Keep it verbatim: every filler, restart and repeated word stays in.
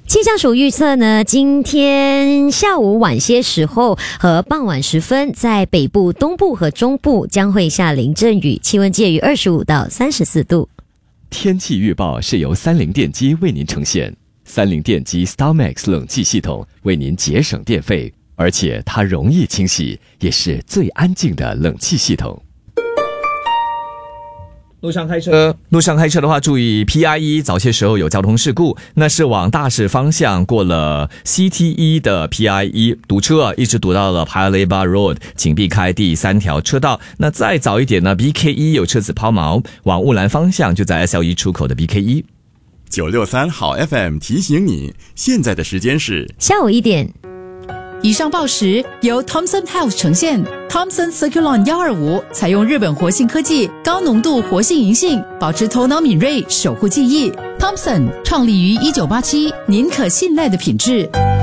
气象署预测呢，今天下午晚些时候和傍晚时分，在北部、东部和中部将会下淋阵雨，气温介于二十五到三十四度。 天气预报是由三菱电机为您呈现，三菱电机 StarMax 冷气系统为您节省电费，而且它容易清洗，也是最安静的冷气系统。 路上开车，路上开车的话，注意 P I E 早些时候有交通事故，那是往大市方向过了 C T E 的 P I E 堵车啊，一直堵到了 Paya Lebar Road， 请避开第三条车道。那再早一点呢 ，B K E 有车子抛锚，往雾兰方向就在 S L E 出口的 B K E。 九六三好 F M 提醒你，现在的时间是下午一点。 以上报时由 Thomson Health 呈现。Thomson Circulon 一二五采用日本活性科技，高浓度活性银杏，保持头脑敏锐，守护记忆。Thomson 创立于一九八七，您可信赖的品质。